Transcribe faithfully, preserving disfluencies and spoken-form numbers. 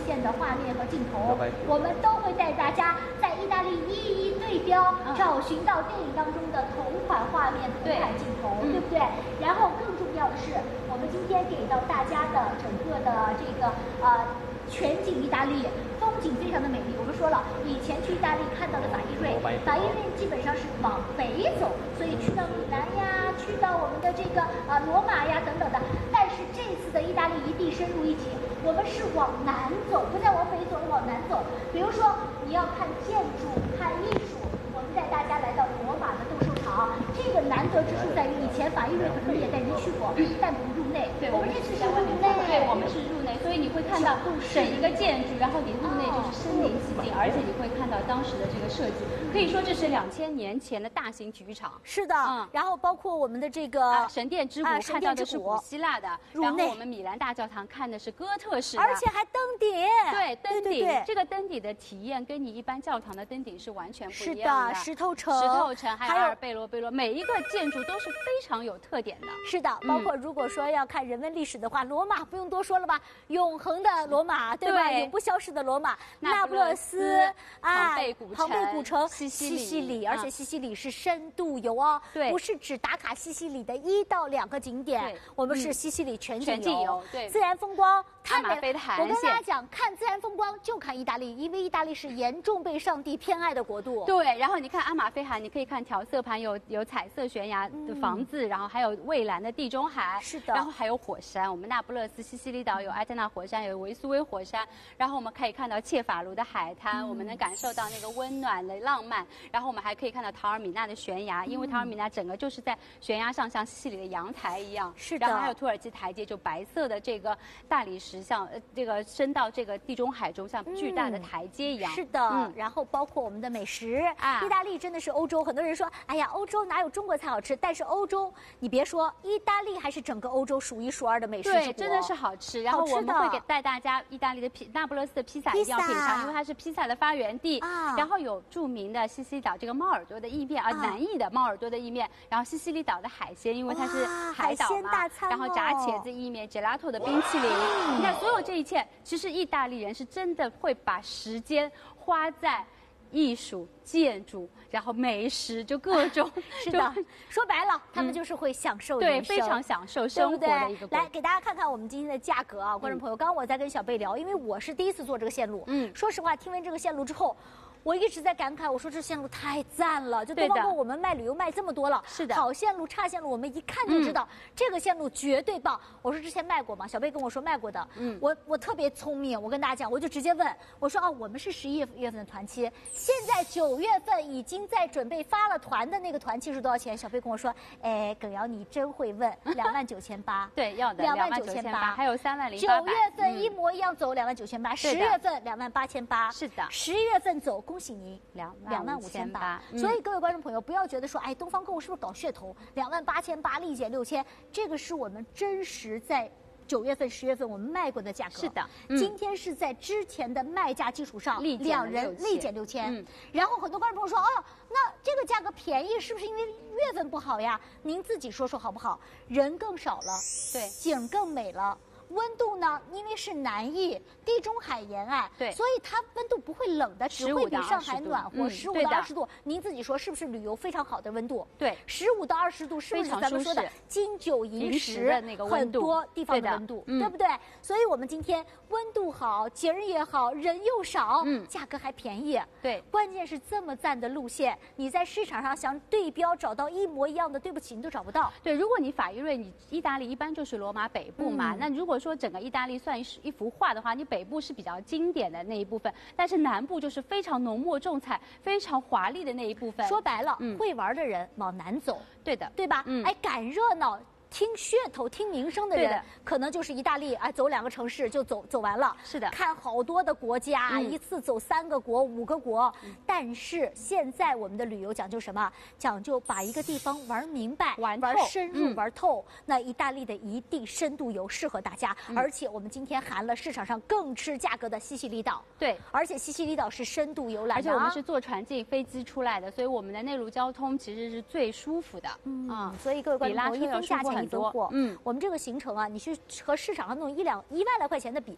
现的画面和镜头，我们都会带大家在意大利一一对标，找寻到电影当中的同款画面、同款镜头，对不对？然后更重要的是，我们今天给到大家的整个的这个呃全景意大利。 风景非常的美丽。我们说了，以前去意大利看到的法意瑞，法意瑞基本上是往北走，所以去到米兰呀，去到我们的这个呃罗马呀等等的。但是这次的意大利一地深入一体，我们是往南走，不再往北走，往南走。比如说你要看建筑、看艺术，我们带大家来到罗马的斗兽场。这个难得之处在于，以前法意瑞可能你也带您去过，但不入内。对，我们这次是入内， 对，我们是入内，所以你会看到整一个建筑，然后你入内就是身临其境，而且你会看到当时的这个设计，可以说这是两千年前的大型体育场。 是的，嗯，然后包括我们的这个、 啊、神殿之谷、啊、看到的是古希腊的，然后我们米兰大教堂看的是哥特式的， 而且还登顶。 对，登顶， 对对对， 这个登顶的体验跟你一般教堂的登顶是完全不一样的。是的，石头城、 石头城还有阿尔贝罗贝罗，每一个建筑都是非常有特点的。 是的，包括如果说要看人文历史的话，嗯、罗马不用多说了吧，永恒的罗马，对吧？对，永不消逝的罗马，那不勒斯啊，庞贝古城， 庞贝古城， 西西里， 西西里，而且西西里是深度游哦，对，不是只打卡西西里的一到两个景点，我们是西西里全景游， 全景游，对， 自然风光。 阿马菲的海岸线， 我跟大家讲，看自然风光就看意大利，因为意大利是严重被上帝偏爱的国度。 对，然后你看阿马菲海，你可以看调色盘，有有彩色悬崖的房子，嗯、然后还有蔚蓝的地中海， 是的， 然后还有火山，我们那不勒斯西西里岛有埃特纳火山，有维苏威火山，然后我们可以看到切法卢的海滩，嗯、我们能感受到那个温暖的浪漫，然后我们还可以看到陶尔米纳的悬崖，因为陶尔米纳整个就是在悬崖上，像西西里的阳台一样， 是的， 然后还有土耳其台阶，就白色的这个大理石，像呃这个。伸到这个地中海中，像巨大的台阶一样。 嗯、是的、嗯，然后包括我们的美食啊，意大利真的是欧洲。很多人说，哎呀，欧洲哪有中国菜好吃？但是欧洲，你别说，意大利还是整个欧洲数一数二的美食之国。 对，真的是好吃。然后我们会给带大家意大利的披那不勒斯的披萨一定要品尝，因为它是披萨的发源地。啊，然后有著名的西西里岛这个猫耳朵的意面啊，南意的猫耳朵的意面，然后西西里岛的海鲜，因为它是海岛嘛， 大餐、哦、 然后炸茄子意面、gelato 的冰淇淋。嗯、你看，所有这一切。其实意大利人是真的会把时间花在艺术、建筑，然后美食，就各种。 是的，说白了，他们就是会享受人生， 对，非常享受生活的一个。 来，给大家看看我们今天的价格啊，观众朋友。刚刚我在跟小贝聊，因为我是第一次做这个线路，嗯，说实话，听完这个线路之后。我一直在感慨，我说这线路太赞了，就包括我们卖旅游卖这么多了， 是的， 好线路、差线路，我们一看就知道、嗯、这个线路绝对棒。我说之前卖过吗？小贝跟我说卖过的，嗯，我我特别聪明，我跟大家讲，我就直接问，我说哦，我们是十一月份的团期，现在九月份已经在准备发了团的那个团期是多少钱？小贝跟我说，哎，耿瑶你真会问，两万九千八， 对，要的两万九千八， 还有三万零九月份一模一样走两万九千八，十月份两万八千八， 是的， 十一月份走，恭喜您两。 两万五千八，所以各位观众朋友不要觉得说，哎，东方购物是不是搞噱头？两万八千八，立减六千，这个是我们真实在九月份、十月份我们卖过的价格。 是的， 嗯、今天是在之前的卖价基础上，两人立减六千。嗯、然后很多观众朋友说，哦，那这个价格便宜，是不是因为月份不好呀？您自己说说好不好？人更少了， 对， 景更美了。温度呢？因为是南意地中海沿岸， 对， 所以它温度不会冷的，只会比上海暖和，十五到二十度。您自己说是不是旅游非常好的温度？ 对， 十五到二十度是不是咱们说的金九银十的那个温度？ 很多地方的温度，对不对？所以我们今天温度好，景儿也好，人又少，嗯，价格还便宜。 对， 关键是这么赞的路线，你在市场上想对标找到一模一样的，对不起，你都找不到。 对，如果你法意瑞，你意大利一般就是罗马北部嘛，那如果说整个意大利算一幅画的话，你北部是比较经典的那一部分，但是南部就是非常浓墨重彩、非常华丽的那一部分。 说白了，嗯、会玩的人往南走， 对的， 对吧？嗯、哎，赶热闹。听噱头、听名声的人，可能就是意大利，哎，走两个城市就走走完了。 是的， 看好多的国家，嗯、一次走三个国、五个国。嗯、但是现在我们的旅游讲究什么？讲究把一个地方玩明白、 玩玩深入、嗯、玩透。那意大利的一地深度游适合大家，嗯、而且我们今天含了市场上更吃价格的西西里岛。 对， 而且西西里岛是深度游览的、啊， 而且我们是坐船进飞机出来的，所以我们的内陆交通其实是最舒服的。 嗯，嗯所以各位观众朋友，一分价钱一分货。嗯。我们这个行程啊，你去和市场上那种一两一万来块钱的比，